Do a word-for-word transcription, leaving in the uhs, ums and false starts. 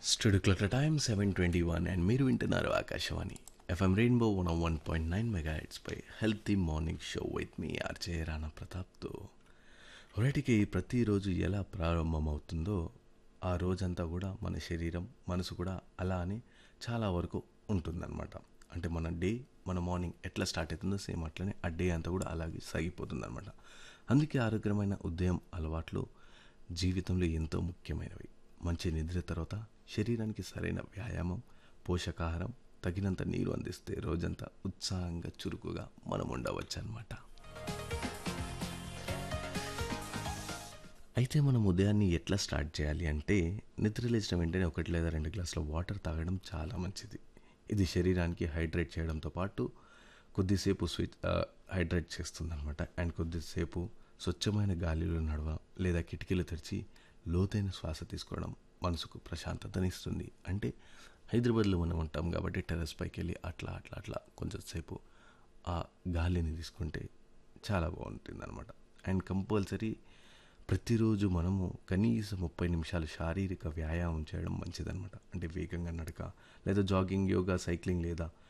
Studio clock time seven twenty one and మీరు వింటున్నారు Akashvani FM rainbow one one point nine mega pi healthy morning show with me RJ Rana ప్రతాప్తో. రైట్కి ప్రతిరోజు ఎలా ప్రారంభమవుతుందో ఆ రోజంతా కూడా మన శరీరం మనసు కూడా అలా అని చాలా వరకు ఉంటుందన్నమాట. అంటే మన డే మన మార్నింగ్ ఎట్లా స్టార్ట్ అవుతుందో సేమ్ అట్లనే ఆ డే అంతా కూడా అలాగే సాగిపోతుందన్నమాట. అందుకే ఆరోగ్యమైన ఉదయం అలవాట్లు జీవితంలో ఎంతో ముఖ్యమైనవి. మంచి నిద్ర తర్వాత శరీరానికి సరైన వ్యాయామం, పోషకాహారం, తగినంత నీరు అందిస్తే రోజంతా ఉత్సాహంగా చురుకుగా మనం ఉండవచ్చు అనమాట. అయితే మనం ఉదయాన్ని ఎట్లా స్టార్ట్ చేయాలి అంటే నిద్ర లేచిన వెంటనే ఒకటి లేదా రెండు గ్లాసుల వాటర్ తాగడం చాలా మంచిది. ఇది శరీరానికి హైడ్రేట్ చేయడంతో పాటు కొద్దిసేపు స్విచ్ హైడ్రేట్ చేస్తుంది అనమాట. అండ్ కొద్దిసేపు స్వచ్ఛమైన గాలిలో నడవడం లేదా కిటికీలు తెరిచి లోతైన శ్వాస తీసుకోవడం మనసుకు ప్రశాంతతనిస్తుంది. అంటే హైదరాబాద్లో మనం ఉంటాం కాబట్టి టెర్రస్ పైకి వెళ్ళి అట్లా అట్లా అట్లా కొంచెం సేపు ఆ గాలిని తీసుకుంటే చాలా బాగుంటుంది అనమాట. అండ్ కంపల్సరీ ప్రతిరోజు మనము కనీసం ముప్పై నిమిషాలు శారీరక వ్యాయామం చేయడం మంచిదన్నమాట. అంటే వేగంగా నడక లేదా జాగింగ్, యోగా, సైక్లింగ్ లేదా